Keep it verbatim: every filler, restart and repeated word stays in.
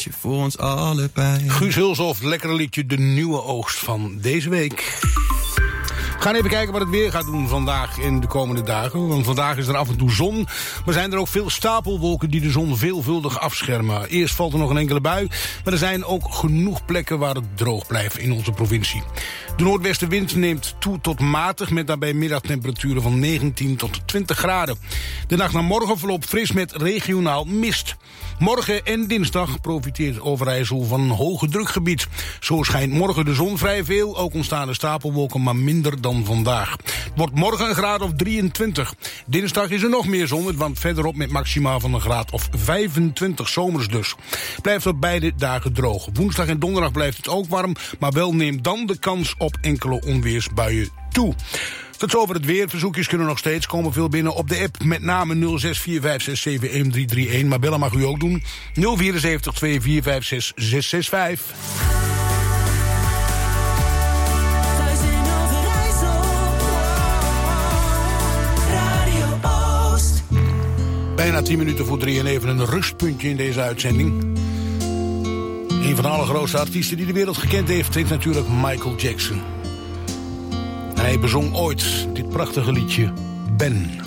feestje voor ons allebei. Guus Hulshoff, lekkere liedje, de nieuwe oogst van deze week. We gaan even kijken wat het weer gaat doen vandaag en de komende dagen. Want vandaag is er af en toe zon, maar zijn er ook veel stapelwolken die de zon veelvuldig afschermen. Eerst valt er nog een enkele bui, maar er zijn ook genoeg plekken waar het droog blijft in onze provincie. De noordwestenwind neemt toe tot matig met daarbij middagtemperaturen van negentien tot twintig graden. De nacht naar morgen verloopt fris met regionaal mist. Morgen en dinsdag profiteert Overijssel van een hoge drukgebied. Zo schijnt morgen de zon vrij veel, ook ontstaan er stapelwolken, maar minder dan vandaag. Het wordt morgen een graad of drieëntwintig. Dinsdag is er nog meer zon, het warmt verderop met maxima van een graad of vijfentwintig, zomers dus. Blijft op beide dagen droog. Woensdag en donderdag blijft het ook warm, maar wel neemt dan de kans op enkele onweersbuien toe. Tot zover het weer. Verzoekjes kunnen nog steeds komen veel binnen op de app. Met name nul zes vier vijf zes zeven een drie drie een. Maar bellen mag u ook doen. nul vier zeven twee vier vijf zes zes zes vijf. Thuis in Overijssel. Radio Oost. Bijna tien minuten voor drie en even een rustpuntje in deze uitzending. Een van de allergrootste artiesten die de wereld gekend heeft, is natuurlijk Michael Jackson. Hij bezong ooit dit prachtige liedje, Ben.